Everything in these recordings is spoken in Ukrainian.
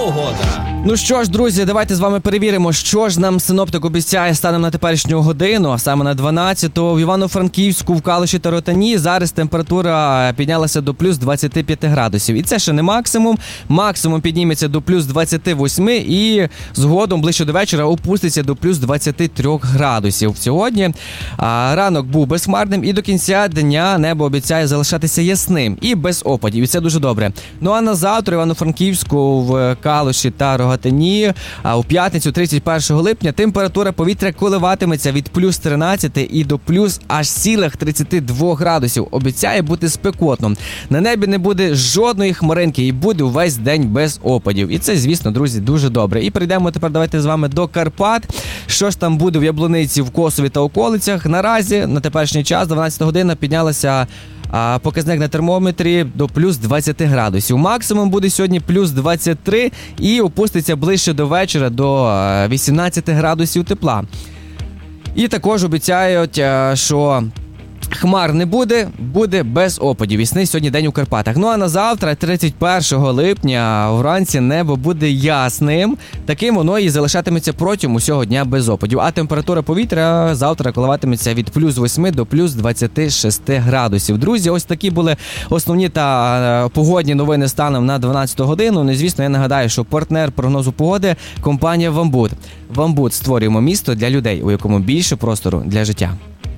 погода. Ну що ж, друзі, давайте з вами перевіримо, що ж нам синоптик обіцяє станом на теперішню годину, а саме на 12-ту. В Івано-Франківську, в Калуші та Ротані зараз температура піднялася до плюс 25 градусів. І це ще не максимум. Максимум підніметься до плюс 28 і згодом ближче до вечора опуститься до плюс 23 градусів. Сьогодні ранок був безхмарним і до кінця дня небо обіцяє залишатися ясним і без опадів. І це дуже добре. Ну а на завтра в Івано-Франківську, в Калуші та Рогатині, у п'ятницю 31 липня температура повітря коливатиметься від плюс 13 і до плюс аж цілих 32 градусів. Обіцяє бути спекотно. На небі не буде жодної хмаринки і буде увесь день без опадів. І це, звісно, друзі, дуже добре. І перейдемо тепер, давайте з вами до Карпат. Що ж там буде в Яблуниці, в Косові та околицях? Наразі, на теперішній час, 12 година, піднялася показник на термометрі до плюс 20 градусів. Максимум буде сьогодні плюс 23 і опуститься ближче до вечора до 18 градусів тепла. І також обіцяють, що хмар не буде, буде без опадів. Ясний сьогодні день у Карпатах. Ну а на завтра, 31 липня, вранці небо буде ясним. Таким воно і залишатиметься протягом усього дня без опадів. А температура повітря завтра коливатиметься від плюс 8 до плюс 26 градусів. Друзі, ось такі були основні та погодні новини станом на 12 годину. Ну і, звісно, я нагадаю, що партнер прогнозу погоди – компанія «Вамбут». «Вамбут» – створюємо місто для людей, у якому більше простору для життя.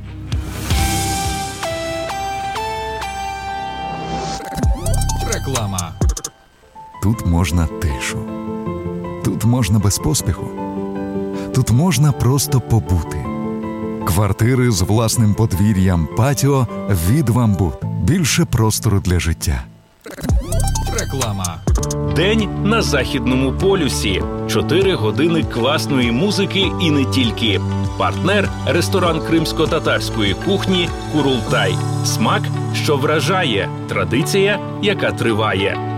Реклама. Тут можна тишу. Тут можна без поспіху. Тут можна просто побути. Квартири з власним подвір'ям, патіо від «Вамбут». Більше простору для життя. Реклама. День на Західному полюсі. 4 години класної музики і не тільки. Партнер – ресторан кримсько-татарської кухні «Курултай». Смак, що вражає. Традиція, яка триває.